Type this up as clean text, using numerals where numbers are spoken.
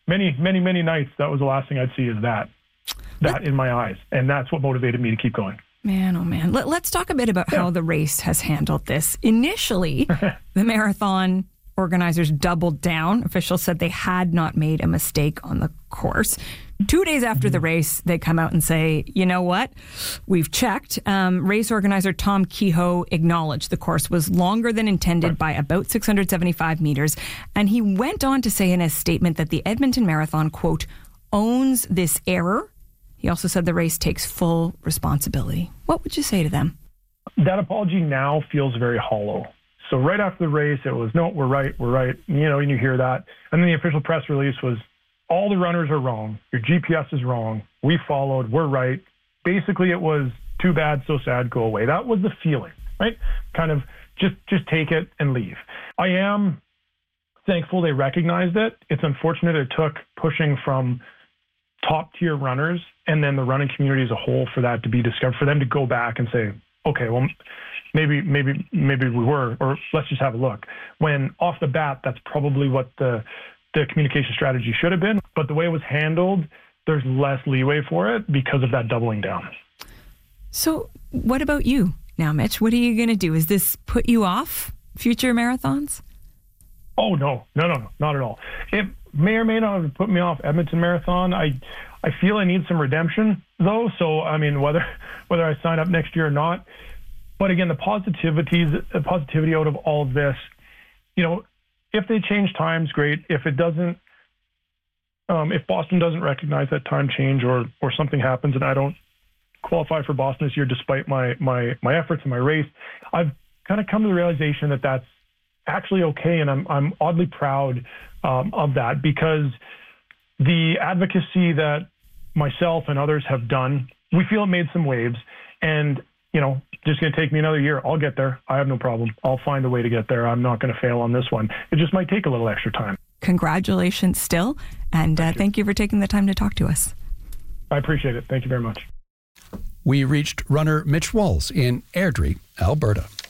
many, many, many nights, that was the last thing I'd see is that in my eyes. And that's what motivated me to keep going. Man, oh man. Let's talk a bit about how the race has handled this. Initially, the marathon organizers doubled down. Officials said they had not made a mistake on the course. 2 days after the race, they come out and say, you know what? We've checked. Race organizer Tom Kehoe acknowledged the course was longer than intended by about 675 meters. And he went on to say in a statement that the Edmonton Marathon, quote, owns this error. He also said the race takes full responsibility. What would you say to them? That apology now feels very hollow. So right after the race, it was, no, we're right. And you hear that. And then the official press release was, all the runners are wrong. Your GPS is wrong. We followed. We're right. Basically, it was too bad, so sad, go away. That was the feeling, right? Kind of just take it and leave. I am thankful they recognized it. It's unfortunate it took pushing from top-tier runners and then the running community as a whole for that to be discovered, for them to go back and say, okay, well, maybe we were, or let's just have a look. When off the bat, that's probably what the communication strategy should have been. But the way it was handled, there's less leeway for it because of that doubling down. So what about you now, Mitch? What are you going to do? Is this put you off future marathons? Oh, no, not at all. It may or may not have put me off Edmonton Marathon. I feel I need some redemption, though. So, I mean, whether I sign up next year or not. But again, the positivity out of all of this, if they change times, great. If it doesn't, if Boston doesn't recognize that time change or something happens and I don't qualify for Boston this year despite my efforts and my race, I've kind of come to the realization that that's actually okay, and I'm oddly proud of that, because the advocacy that myself and others have done, we feel it made some waves, and just going to take me another year. I'll get there. I have no problem. I'll find a way to get there. I'm not going to fail on this one. It just might take a little extra time. Congratulations still. And thank you for taking the time to talk to us. I appreciate it. Thank you very much. We reached runner Mitch Walz in Airdrie, Alberta.